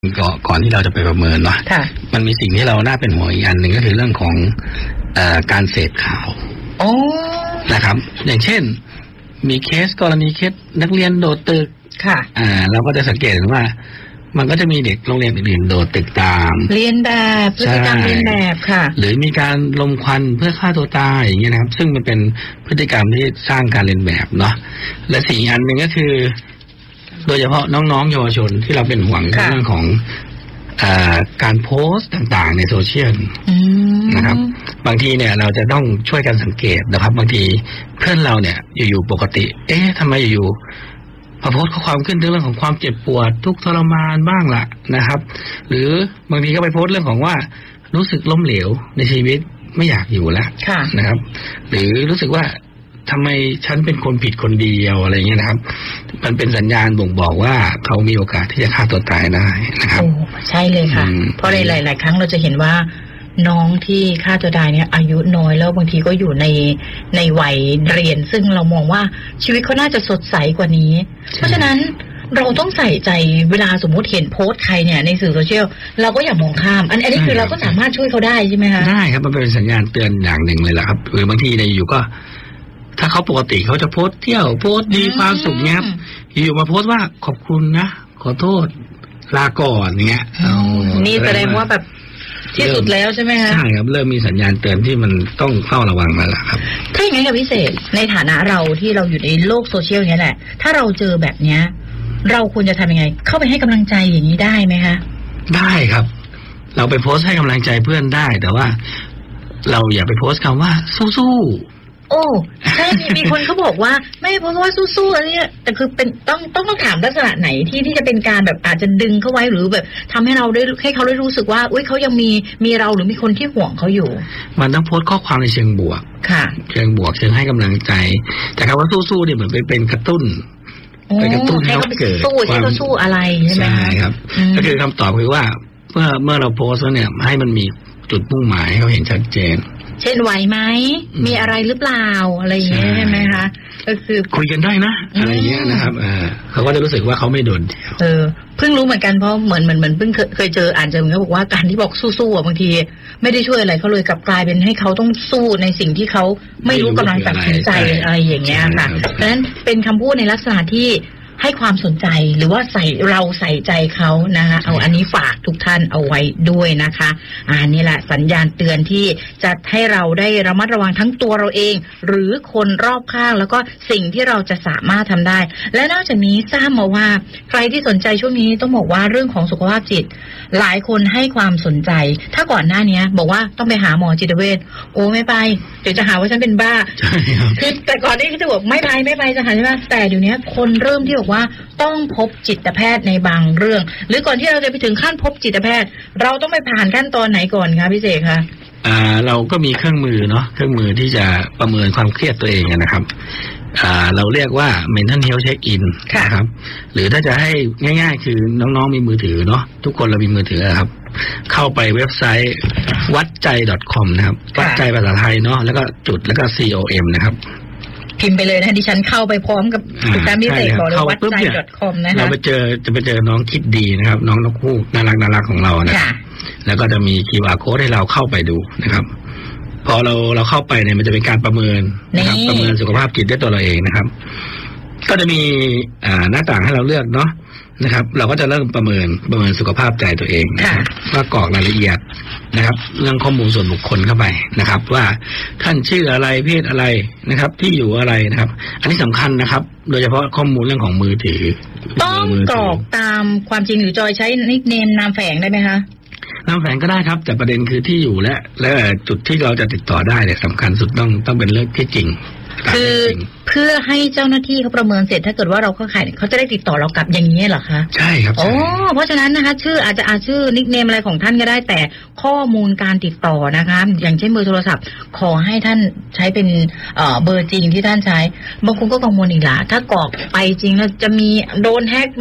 ก่อนที่เราจะไปประเมินเนาะมันมีสิ่งที่เราน่าเป็นห่วงอีกอันหนึ่งก็คือเรื่องของการเสพข่าวนะครับอย่างเช่นมีกรณีเคสนักเรียนโดดตึกเราก็จะสังเกตว่ามันก็จะมีเด็กโรงเรียนอื่นๆโดดตึกตามเรียนแบบพฤติกรรมเรียนแบบค่ะหรือมีการลมควันเพื่อฆ่าตัวตายอย่างเงี้ยนะครับซึ่งมันเป็นพฤติกรรมที่สร้างการเรียนแบบเนาะและสิ่งอันหนึ่งก็คือโดยเฉพาะน้องๆเยาวชนที่เราเป็นห่วงเรื่องของการโพสต์ต่างๆในโซเชียลนะครับบางทีเนี่ยเราจะต้องช่วยกันสังเกตนะครับบางทีเพื่อนเราเนี่ยอยู่ๆปกติทำไมอยู่พอโพสต์ข้อความขึ้นเรื่องของความเจ็บปวดทุกข์ทรมานบ้างล่ะนะครับหรือบางทีก็ไปโพสต์เรื่องของว่ารู้สึกล้มเหลวในชีวิตไม่อยากอยู่แล้วนะครับหรือรู้สึกว่าทำไมฉันเป็นคนผิดคนเดียวอะไรเงี้ยนะครับมันเป็นสัญญาณบ่งบอกว่าเขามีโอกาสที่จะฆ่าตัวตายได้นะครับใช่เลยค่ะเพราะหลายๆครั้งเราจะเห็นว่าน้องที่ฆ่าตัวตายเนี่ยอายุน้อยแล้วบางทีก็อยู่ในวัยเรียนซึ่งเรามองว่าชีวิตเขาน่าจะสดใสกว่านี้เพราะฉะนั้นเราต้องใส่ใจเวลาสมมุติเห็นโพสต์ใครเนี่ยในสื่อโซเชียลเราก็อย่ามองข้ามอันนี้คือเราก็สามารถช่วยเขาได้ใช่ไหมคะได้ครับมันเป็นสัญญาณเตือนอย่างหนึ่งเลยแหละครับหรือบางทีในอยู่ก็ถ้าเขาปกติเขาจะโพสต์เที่ยวโพสต์ดีความสุขเงี้ยอยู่มาโพสต์ว่าขอบคุณนะขอโทษลาก่อนเงี้ยนี่แสดงว่าแบบที่สุดแล้วใช่ไหมคะใช่ครับเริ่มมีสัญญาณเตือนที่มันต้องเฝ้าระวังมาแล้วครับถ้าอย่างนั้นกับพิเศษในฐานะเราที่เราอยู่ในโลกโซเชียลอย่างนี้แหละถ้าเราเจอแบบเนี้ยเราควรจะทำยังไงเข้าไปให้กำลังใจอย่างนี้ได้ไหมคะได้ครับเราไปโพสต์ให้กำลังใจเพื่อนได้แต่ว่าเราอย่าไปโพสต์คำว่าสู้โอ้ใช่มีคนเขาบอกว่าไม่เพราะว่าสู้ๆอันนี้แต่คือเป็นต้องถามลักษณะไหนที่จะเป็นการแบบอาจจะดึงเขาไว้หรือแบบทำให้เราได้ให้เขาได้รู้สึกว่าอุ้ยเขายังมีเราหรือมีคนที่ห่วงเขาอยู่มันต้องโพสต์ข้อความในเชิงบวกค่ะเชิงบวกเชิงให้กำลังใจแต่คำว่าสู้ๆเนี่ยเหมือนเป็นกระตุ้นให้เขาเกิดสู้ให้เขาสู้อะไรใช่ไหมใช่ครับก็คือคำตอบคือว่าเมื่อเราโพสต์เนี่ยให้มันมีจุดมุ่งหมายให้เขาเห็นชัดเจนเช่นไหวไหมมีอะไรหรือเปล่าอะไรอย่างเงี้ยใช่ไหมคะก็คือคุยกันได้นะอะไรอย่างเงี้ยนะครับเขาก็จะรู้สึกว่าเขาไม่โดนเพิ่งรู้เหมือนกันเพราะเหมือนเพิ่งเคยเจออ่านเจอเหมือนกันบอกว่าการที่บอกสู้ๆบางทีไม่ได้ช่วยอะไรเขาเลยกลับกลายเป็นให้เขาต้องสู้ในสิ่งที่เขาไม่รู้กำลังตัดสินใจอะไรอย่างเงี้ยค่ะเพราะฉะนั้นเป็นคำพูดในลักษณะที่ให้ความสนใจหรือว่าเราใส่ใจเขานะคะเอาอันนี้ฝากทุกท่านเอาไว้ด้วยนะคะนี่แหละสัญญาณเตือนที่จะให้เราได้ระมัดระวังทั้งตัวเราเองหรือคนรอบข้างแล้วก็สิ่งที่เราจะสามารถทำได้และนอกจากนี้ทราบมาว่าใครที่สนใจช่วงนี้ต้องบอกว่าเรื่องของสุขภาพจิตหลายคนให้ความสนใจถ้าก่อนหน้านี้บอกว่าต้องไปหาหมอจิตเวชโอ้ไม่ไปเดี๋ยวจะหาว่าฉันเป็นบ้าคือแต่ก่อนนี้จะบอกไม่ไปจะหาใช่ไหมแต่เดี๋ยวนี้คนเริ่มที่บอกว่าต้องพบจิตแพทย์ในบางเรื่องหรือก่อนที่เราจะไปถึงขั้นพบจิตแพทย์เราต้องไปผ่านขั้นตอนไหนก่อนคะพี่เสกคะเราก็มีเครื่องมือเนาะเครื่องมือที่จะประเมินความเครียดตัวเองนะครับเราเรียกว่า mental health check in นะครับหรือถ้าจะให้ง่ายๆคือน้องๆมีมือถือเนาะทุกคนเรามีมือถือครับเข้าไปเว็บไซต์วัดใจ .com นะครับวัดใจภาษาไทยเนาะแล้วก็จุดแล้วก็ com นะครับพิมพ์ไปเลยนะดิฉันเข้าไปพร้อมกับการพิเศษบอกเลยวัดใจ .com นะคะเราจะไปเจอน้องคิดดีนะครับน้องนกฮูกน่ารักของเรานะแล้วก็จะมี QR code ให้เราเข้าไปดูนะครับพอเราเข้าไปเนี่ยมันจะเป็นการประเมินนะครับประเมินสุขภาพจิตด้วยตัวเราเองนะครับก็จะมีหน้าต่างให้เราเลือกเนาะนะครับเราก็จะเริ่มประเมินสุขภาพใจตัวเองนะครับว่ากรอกรายละเอียดนะครับเรื่องข้อมูลส่วนบุคคลเข้าไปนะครับว่าท่านชื่ออะไรเพศอะไรนะครับที่อยู่อะไรนะครับอันนี้สำคัญนะครับโดยเฉพาะข้อมูลเรื่องของมือถือต้องกรอกตามความจริงหรือจอยใช้นิกเนมนามแฝงได้ไหมคะนามแฝงก็ได้ครับแต่ประเด็นคือที่อยู่และจุดที่เราจะติดต่อได้เนี่ยสำคัญสุดต้องเป็นเรื่องที่จริงคือเพื่อให้เจ้าหน้าที่เขาประเมินเสร็จถ้าเกิดว่าเราเข้าข่ายเขาจะได้ติดต่อเรากลับอย่างนี้เหรอคะใช่ครับเพราะฉะนั้นนะคะชื่ออาจจะชื่อนิกเนมอะไรของท่านก็ได้แต่ข้อมูลการติดต่อนะคะอย่างเช่นเบอร์โทรศัพท์ขอให้ท่านใช้เป็นเบอร์จริงที่ท่านใช้บางคนก็กังวลอีกล่ะถ้ากรอกไปจริงแล้วจะมีโดนแฮกมา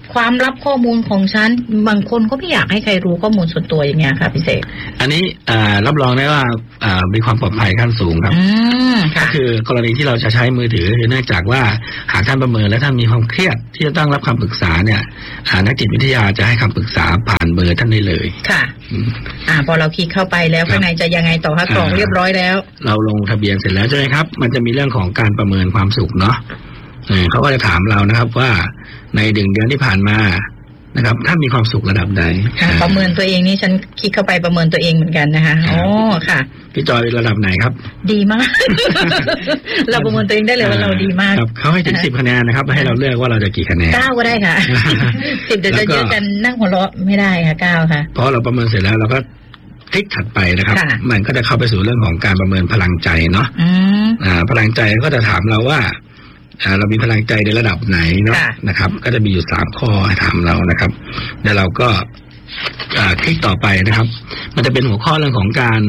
ความลับข้อมูลของฉันบางคนก็ไม่อยากให้ใครรู้ข้อมูลส่วนตัวอย่างเงี้ยค่ะพี่เสกอันนี้รับรองได้ว่ามีความปลอดภัยขั้นสูงครับก็คือกรณีที่เราจะใช้มือถือเนื่องจากว่าหากท่านประเมินและท่านมีความเครียดที่จะต้องรับคำปรึกษาเนี่ยนักจิตวิทยาจะให้คำปรึกษาผ่านเบอร์ท่านได้เลยค่ะพอเราคลิกเข้าไปแล้วข้างในจะยังไงต่อคะกรอกเรียบร้อยแล้วเราลงทะเบียนเสร็จแล้วใช่ไหมครับมันจะมีเรื่องของการประเมินความสุขเนาะเขาก็จะถามเรานะครับว่าใน1 เดือนที่ผ่านมานะครับท่านมีความสุขระดับใดประเมินตัวเองนี่ฉันคลิกเข้าไปประเมินตัวเองเหมือนกันนะคะอ๋อค่ะพี่จอยระดับไหนครับดีมาก เราประเมินตัวเองได้เลยว่าเราดีมากเขาให้ถึง10 คะแนนนะครับให้เราเลือกว่าเราจะกี่คะแนน 9ก็ได้ค่ะ10จะเยอะกันนั่งหัวเราะไม่ได้ค่ะ9ค่ะเพราะเราประเมินเสร็จแล้วเราก็คลิกถัดไปนะครับมันก็จะเข้าไปสู่เรื่องของการประเมินพลังใจเนาะพลังใจก็จะถามเราว่าเรามีพลังใจในระดับไหนเนาะนะครับก็จะมีอยู่3 ข้อให้ถามเรานะครับแล้วเราก็คลิกต่อไปนะครับมันจะเป็นหัวข้อเรื่องของการ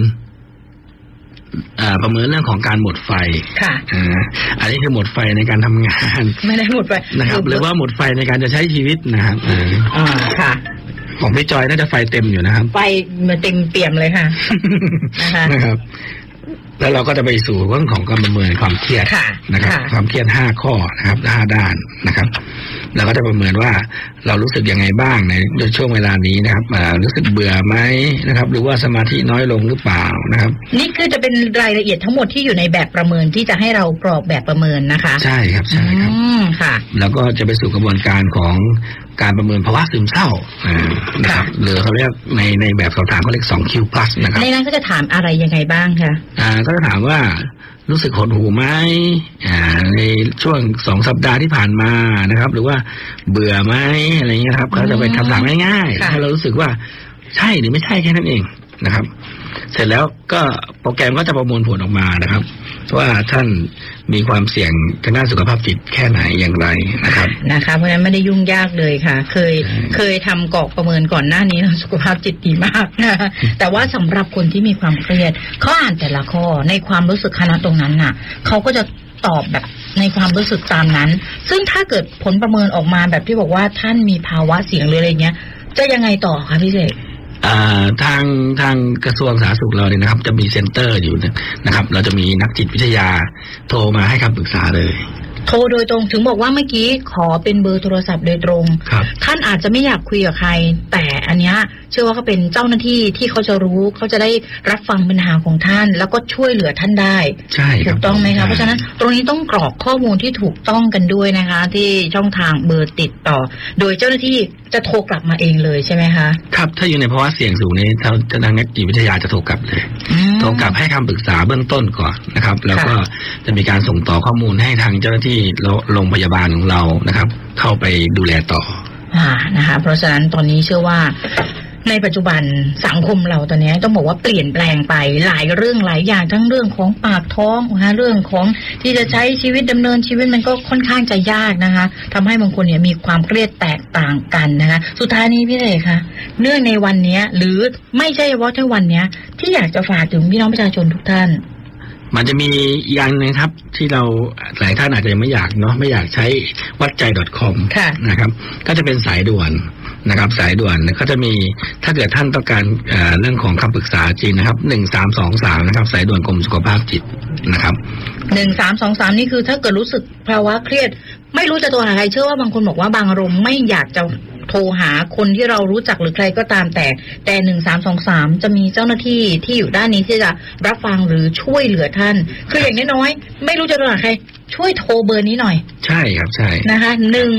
ประเมินเรื่องของการหมดไฟค่ะอันนี้คือหมดไฟในการทำงานไม่ได้หมดไฟนะครับหรือว่าหมดไฟในการจะใช้ชีวิตนะครับค่ะของพี่จอยน่าจะไฟเต็มอยู่นะครับไฟมันเต็มเปี่ยมเลยค่ะนะครับแล้วเราก็จะไปสู่เรื่องของการประเมินความเครียดนะครับความเครียด5 ข้อนะครับ5 ด้านนะครับเราก็จะประเมินว่าเรารู้สึกยังไงบ้างในช่วงเวลานี้นะครับรู้สึกเบื่อไหมนะครับหรือว่าสมาธิน้อยลงหรือเปล่านะครับนี่คือจะเป็นรายละเอียดทั้งหมดที่อยู่ในแบบประเมินที่จะให้เรากรอกแบบประเมินนะคะใช่ครับใช่ครับค่ะแล้วก็จะไปสู่กระบวนการของการประเมินภาวะซึมเศร้านะครับหรือเขาเรียกในแบบสอบถามเขาเรียก2Q+ นะครับในนั้นก็จะถามอะไรยังไงบ้างคะก็จะถามว่ารู้สึกหดหู่ไหมในช่วง2 สัปดาห์ที่ผ่านมานะครับหรือว่าเบื่อไหมอะไรเงี้ยครับเขาจะเป็นคำถามง่ายๆให้เรารู้สึกว่าใช่หรือไม่ใช่แค่นั้นเองนะครับเสร็จแล้วก็โปรแกรมก็จะประมวลผลออกมานะครับว่าท่านมีความเสี่ยงทางด้านสุขภาพจิตแค่ไหนอย่างไรนะครับเพราะฉะนั้นไม่ได้ยุ่งยากเลยค่ะเคยทำกรอกประเมินก่อนหน้านี้สุขภาพจิตดีมากนะแต่ว่าสำหรับคนที่มีความเครียดเขาอ่านแต่ละข้อในความรู้สึกคณะตรงนั้นน่ะเขาก็จะตอบแบบในความรู้สึกตามนั้นซึ่งถ้าเกิดผลประเมินออกมาแบบที่บอกว่าท่านมีภาวะเสี่ยงหรืออะไรเงี้ยจะยังไงต่อคะพี่เสกทางกระทรวงสาธารณสุขเราเนี่ยนะครับจะมีเซ็นเตอร์อยู่นะครับเราจะมีนักจิตวิทยาโทรมาให้คำปรึกษาเลยโทรโดยตรงถึงบอกว่าเมื่อกี้ขอเป็นเบอร์โทรศัพท์โดยตรงท่านอาจจะไม่อยากคุยกับใครแต่อันเนี้ยเชื่อว่าเขาเป็นเจ้าหน้าที่ที่เขาจะรู้เขาจะได้รับฟังปัญหาของท่านแล้วก็ช่วยเหลือท่านได้ใช่ถูกต้องไหมคะเพราะฉะนั้นตรงนี้ต้องกรอกข้อมูลที่ถูกต้องกันด้วยนะคะที่ช่องทางเบอร์ติดต่อโดยเจ้าหน้าที่จะโทรกลับมาเองเลยใช่ไหมคะครับถ้าอยู่ในภาวะเสี่ยงสูงนี้ทางนักจิตวิทยาจะโทรกลับเลยโทรกลับให้คำปรึกษาเบื้องต้นก่อนนะครับแล้วก็จะมีการส่งต่อข้อมูลให้ทางเจ้าหน้าที่โรงพยาบาลของเรานะครับเข้าไปดูแลต่อนะคะเพราะฉะนั้นตอนนี้เชื่อว่าในปัจจุบันสังคมเราตอนนี้ต้องบอกว่าเปลี่ยนแปลงไปหลายเรื่องหลายอย่างทั้งเรื่องของปากท้องนะคะเรื่องของที่จะใช้ชีวิตดำเนินชีวิตมันก็ค่อนข้างจะยากนะคะทำให้บางคนเนี่ยมีความเครียดแตกต่างกันนะคะสุดท้ายนี้พี่เอกคะเนื่องในวันนี้หรือไม่ใช่เฉพาะแค่วันนี้ที่อยากจะฝากถึงพี่น้องประชาชนทุกท่านมันจะมีอย่างนึงครับที่เราหลายท่านอาจจะยังไม่อยากเนาะไม่อยากใช้วัดใจ .com นะครับก็จะเป็นสายด่วนนะครับสายด่วนก็จะมีถ้าเกิดท่านต้องการเรื่องของคำปรึกษาจริงนะครับ1323นะครับสายด่วนกรมสุขภาพจิตนะครับ 1323นี่คือถ้าเกิดรู้สึกภาวะเครียดไม่รู้จะโทรหาใครเชื่อว่าบางคนบอกว่าบางอารมณ์ไม่อยากจะโทรหาคนที่เรารู้จักหรือใครก็ตามแต่1323จะมีเจ้าหน้าที่ที่อยู่ด้านนี้ที่จะรับฟังหรือช่วยเหลือท่านคืออย่างน้อยๆไม่รู้จะโทรหาใครช่วยโทรเบอร์นี้หน่อยใช่ครับใช่นะคะ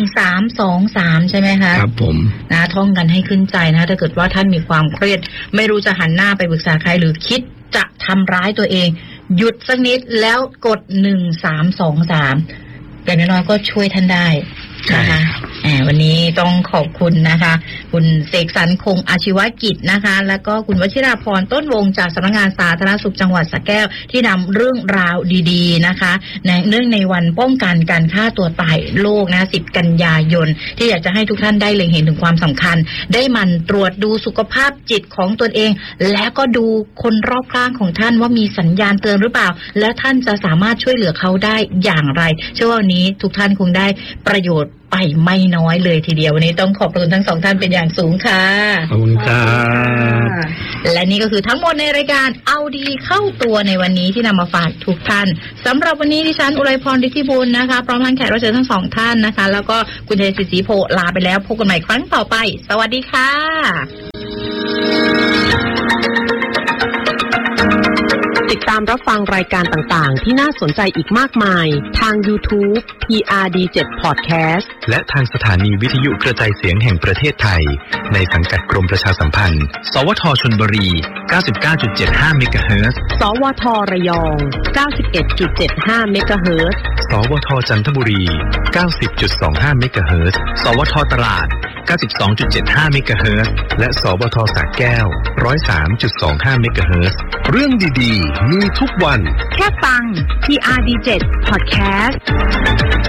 1323ใช่ไหมคะครับผมนะท่องกันให้ขึ้นใจนะถ้าเกิดว่าท่านมีความเครียดไม่รู้จะหันหน้าไปปรึกษาใครหรือคิดจะทำร้ายตัวเองหยุดสักนิดแล้วกด1323แต่น้อยๆก็ช่วยท่านได้นะคะวันนี้ต้องขอบคุณนะคะคุณเสกสรรคงอาชีวกิจนะคะแล้วก็คุณวชิราพรต้นวงจากสำนักงานสาธารณสุขจังหวัดสระแก้วที่นำเรื่องราวดีๆนะคะเนื่องในวันป้องกันการฆ่าตัวตายโลกนะ10 กันยายนที่อยากจะให้ทุกท่านได้เล็งเห็นถึงความสำคัญได้มันตรวจดูสุขภาพจิตของตนเองและก็ดูคนรอบข้างของท่านว่ามีสัญญาณเตือนหรือเปล่าแล้วท่านจะสามารถช่วยเหลือเขาได้อย่างไรเชื่อว่าวันนี้ทุกท่านคงได้ประโยชน์ไปไม่น้อยเลยทีเดียววันนี้ต้องขอบคุณทั้งสองท่านเป็นอย่างสูงค่ะขอบคุณครับและนี่ก็คือทั้งหมดในรายการเอาดีเข้าตัวในวันนี้ที่นำมาฝากทุกท่านสำหรับวันนี้ดิฉันอุไรพรฤทธิบุญนะคะพร้อมทั้งแขกรับเชิญทั้งสองท่านนะคะแล้วก็คุณเทศิศรีโพลาไปแล้วพบกันใหม่ครั้งต่อไปสวัสดีค่ะติดตามรับฟังรายการต่างๆที่น่าสนใจอีกมากมายทาง YouTube PRD7 Podcast และทางสถานีวิทยุกระจายเสียงแห่งประเทศไทยในสังกัดกรมประชาสัมพันธ์สวทชลบุรี 99.75 เมกะเฮิรตซ์สวทระยอง 91.75 เมกะเฮิรตซ์สวทจันทบุรี 90.25 เมกะเฮิรตซ์สวทตราด 92.75 เมกะเฮิรตซ์และสวทสระแก้ว 103.25 เมกะเฮิรตซ์เรื่องดีๆมีทุกวันแค่ฟัง PRD7 Podcast